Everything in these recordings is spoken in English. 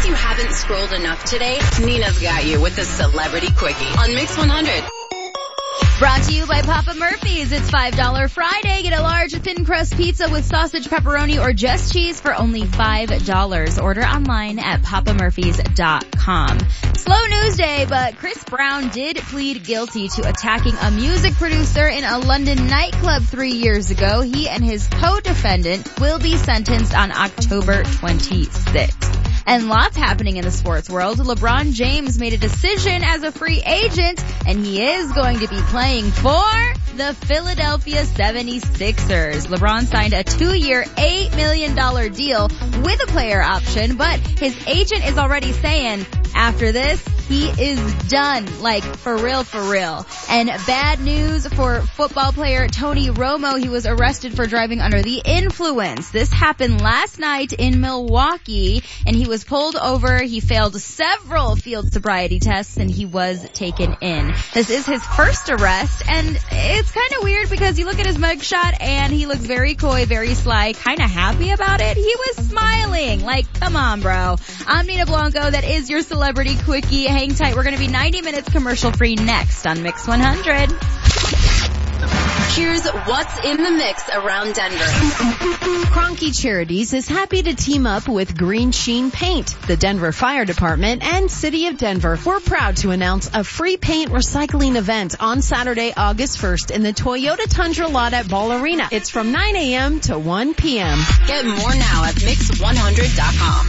you haven't scrolled enough today, Nina's got you with the Celebrity Quickie on Mix 100. Brought to you by Papa Murphy's. It's $5 Friday. Get a large thin crust pizza with sausage, pepperoni, or just cheese for only $5. Order online at papamurphys.com. Slow news day, but Chris Brown did plead guilty to attacking a music producer in a London nightclub 3 years ago. He and his co-defendant will be sentenced on October 26th. And lots happening in the sports world. LeBron James made a decision as a free agent, and he is going to be playing for the Philadelphia 76ers. LeBron signed a 2-year, $8 million deal with a player option, but his agent is already saying after this, he is done. Like, for real, for real. And bad news for football player Tony Romo. He was arrested for driving under the influence. This happened last night in Milwaukee, and he was pulled over. He failed several field sobriety tests, and he was taken in. This is his first arrest, and it's kind of weird because you look at his mugshot, and he looks very coy, very sly, kind of happy about it. He was smiling. Like, come on, bro. I'm Nina Blanco. That is your Celebrity Quickie. Hang tight. We're going to be 90 minutes commercial free next on Mix 100. Here's what's in the mix around Denver. Kroenke Charities is happy to team up with Green Sheen Paint, the Denver Fire Department, and City of Denver. We're proud to announce a free paint recycling event on Saturday, August 1st in the Toyota Tundra lot at Ball Arena. It's from 9 a.m. to 1 p.m. Get more now at Mix100.com.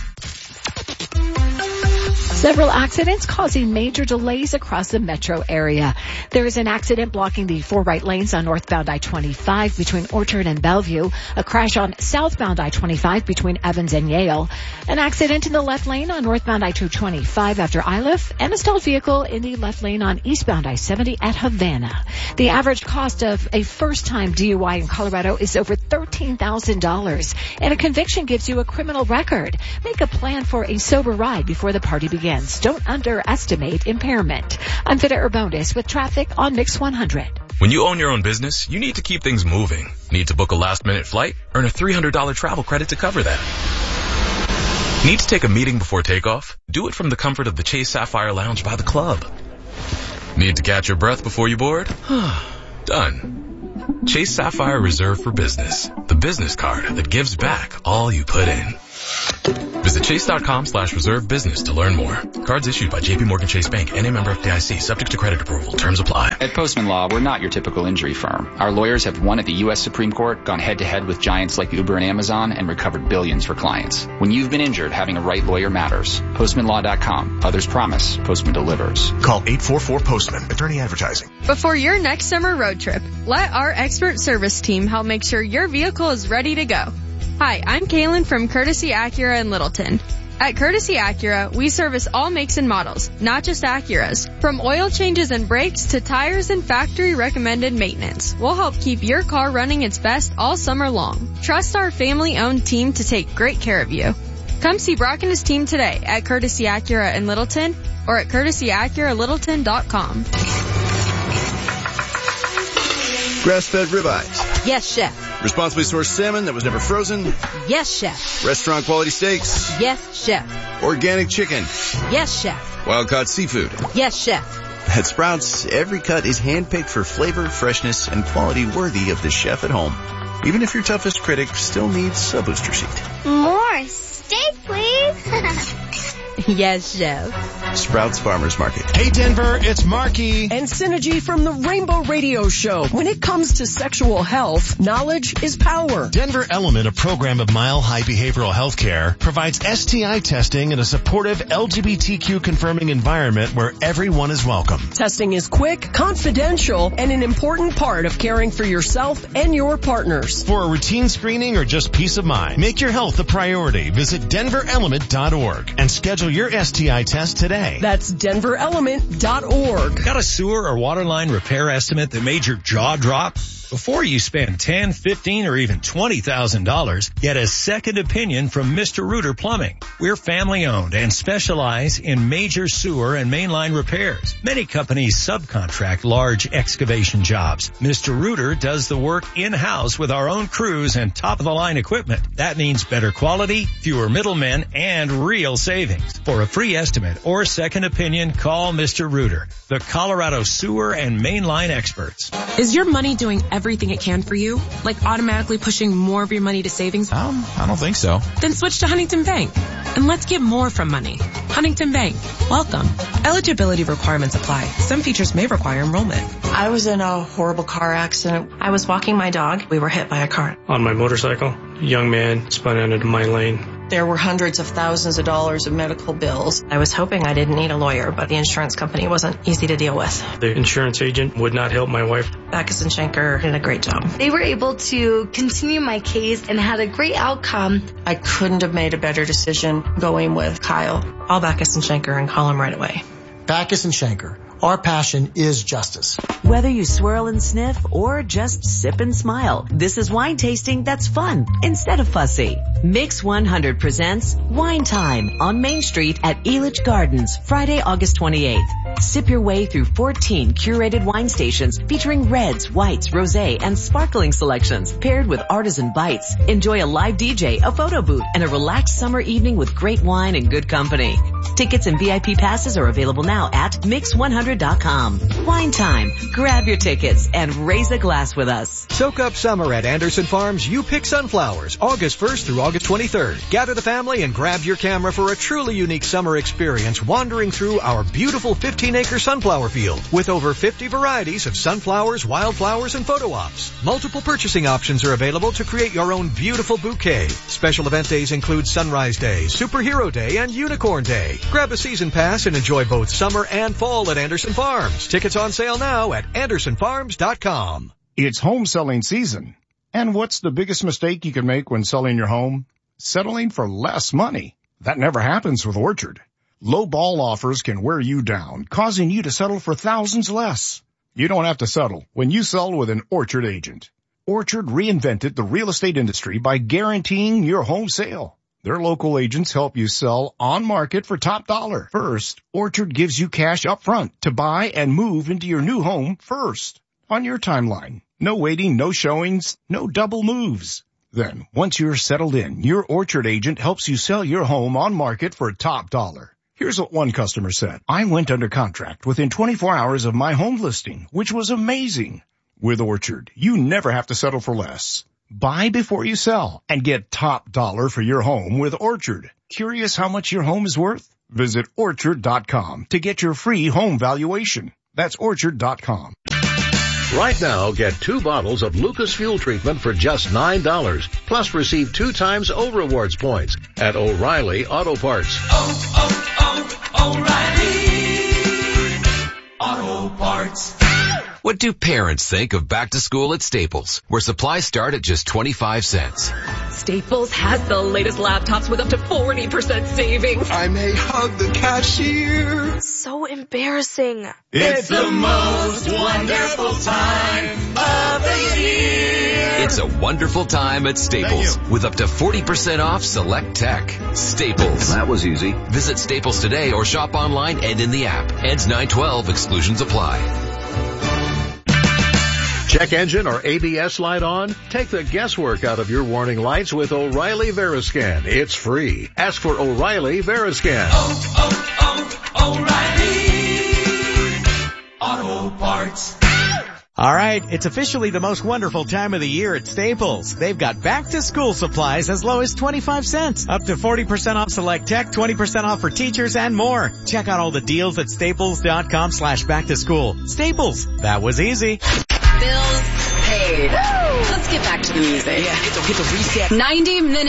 Several accidents causing major delays across the metro area. There is an accident blocking the 4 right lanes on northbound I-25 between Orchard and Bellevue. A crash on southbound I-25 between Evans and Yale. An accident in the left lane on northbound I-225 after Iliff, and a stalled vehicle in the left lane on eastbound I-70 at Havana. The average cost of a first-time DUI in Colorado is over $13,000, and a conviction gives you a criminal record. Make a plan for a sober ride before the party begins. Don't underestimate impairment. I'm Vida Urbandes with traffic on Mix 100. When you own your own business, you need to keep things moving. Need to book a last-minute flight? Earn a $300 travel credit to cover that. Need to take a meeting before takeoff? Do it from the comfort of the Chase Sapphire Lounge by the club. Need to catch your breath before you board? Done. Chase Sapphire Reserve for Business, the business card that gives back all you put in. Visit chase.com/reserve business to learn more. Cards issued by JP Morgan Chase Bank, N.A. member FDIC, subject to credit approval. Terms apply. At Postman Law, we're not your typical injury firm. Our lawyers have won at the U.S. Supreme Court, gone head-to-head with giants like Uber and Amazon, and recovered billions for clients. When you've been injured, having a right lawyer matters. PostmanLaw.com. Others promise. Postman delivers. Call 844-POSTMAN. Attorney advertising. Before your next summer road trip, let our expert service team help make sure your vehicle is ready to go. Hi, I'm Kaylin from Courtesy Acura in Littleton. At Courtesy Acura, we service all makes and models, not just Acuras. From oil changes and brakes to tires and factory recommended maintenance, we'll help keep your car running its best all summer long. Trust our family-owned team to take great care of you. Come see Brock and his team today at Courtesy Acura in Littleton or at courtesyacuralittleton.com. Grass-fed ribeyes. Yes, chef. Responsibly sourced salmon that was never frozen. Yes, chef. Restaurant quality steaks. Yes, chef. Organic chicken. Yes, chef. Wild-caught seafood. Yes, chef. At Sprouts, every cut is handpicked for flavor, freshness, and quality worthy of the chef at home. Even if your toughest critic still needs a booster seat. More steak, please. Yes, chef. Sprouts Farmers Market. Hey, Denver, it's Marky. And Synergy from the Rainbow Radio Show. When it comes to sexual health, knowledge is power. Denver Element, a program of Mile High Behavioral Health Care, provides STI testing in a supportive LGBTQ confirming environment where everyone is welcome. Testing is quick, confidential, and an important part of caring for yourself and your partners. For a routine screening or just peace of mind, make your health a priority. Visit denverelement.org and schedule your STI test today. That's denverelement.org. Got a sewer or water line repair estimate that made your jaw drop? Before you spend $10, $15, or even $20,000, get a second opinion from Mr. Rooter Plumbing. We're family owned and specialize in major sewer and mainline repairs. Many companies subcontract large excavation jobs. Mr. Rooter does the work in-house with our own crews and top-of-the-line equipment. That means better quality, fewer middlemen, and real savings. For a free estimate or second opinion, call Mr. Rooter, the Colorado sewer and mainline experts. Is your money doing everything it can for you? Like automatically pushing more of your money to savings? I don't think so. Then switch to Huntington Bank. And let's get more from money. Huntington Bank. Welcome. Eligibility requirements apply. Some features may require enrollment. I was in a horrible car accident. I was walking my dog. We were hit by a car. On my motorcycle, a young man spun out into my lane. There were hundreds of thousands of dollars of medical bills. I was hoping I didn't need a lawyer, but the insurance company wasn't easy to deal with. The insurance agent would not help my wife. Backus and Schenker did a great job. They were able to continue my case and had a great outcome. I couldn't have made a better decision going with Kyle. Call Backus and Schenker and call him right away. Backus and Schenker. Our passion is justice. Whether you swirl and sniff or just sip and smile, this is wine tasting that's fun instead of fussy. Mix 100 presents Wine Time on Main Street at Elitch Gardens, Friday, August 28th. Sip your way through 14 curated wine stations featuring reds, whites, rosé, and sparkling selections paired with artisan bites. Enjoy a live DJ, a photo booth, and a relaxed summer evening with great wine and good company. Tickets and VIP passes are available now at Mix100.com. Wine Time. Grab your tickets and raise a glass with us. Soak up summer at Anderson Farms You Pick Sunflowers, August 1st through August 23rd. Gather the family and grab your camera for a truly unique summer experience wandering through our beautiful 15-acre sunflower field with over 50 varieties of sunflowers, wildflowers, and photo ops. Multiple purchasing options are available to create your own beautiful bouquet. Special event days include Sunrise Day, Superhero Day, and Unicorn Day. Grab a season pass and enjoy both summer and fall at Anderson Farms. Tickets on sale now at AndersonFarms.com. It's home selling season. And what's the biggest mistake you can make when selling your home? Settling for less money. That never happens with Orchard. Low ball offers can wear you down, causing you to settle for thousands less. You don't have to settle when you sell with an Orchard agent. Orchard reinvented the real estate industry by guaranteeing your home sale. Their local agents help you sell on market for top dollar. First, Orchard gives you cash up front to buy and move into your new home first. On your timeline. No waiting, no showings, no double moves. Then, once you're settled in, your Orchard agent helps you sell your home on market for top dollar. Here's what one customer said. I went under contract within 24 hours of my home listing, which was amazing. With Orchard, you never have to settle for less. Buy before you sell and get top dollar for your home with Orchard. Curious how much your home is worth? Visit Orchard.com to get your free home valuation. That's Orchard.com. Right now, get 2 bottles of Lucas Fuel Treatment for just $9. Plus receive 2 times O Rewards points at O'Reilly Auto Parts. O'Reilly Auto Parts. What do parents think of back to school at Staples, where supplies start at just 25 cents? Staples has the latest laptops with up to 40% savings. I may hug the cashier. So embarrassing. It's the most wonderful time of the year. It's a wonderful time at Staples with up to 40% off select tech. Staples. That was easy. Visit Staples today or shop online and in the app. Ends 9/12. Exclusions apply. Check engine or ABS light on? Take the guesswork out of your warning lights with O'Reilly Veriscan. It's free. Ask for O'Reilly Veriscan. O'Reilly Auto Parts. All right, it's officially the most wonderful time of the year at Staples. They've got back-to-school supplies as low as 25 cents. Up to 40% off select tech, 20% off for teachers, and more. Check out all the deals at staples.com/back-to-school. Staples, that was easy. Bills paid. Let's get back to the music. Yeah, hit the reset. 90 minutes.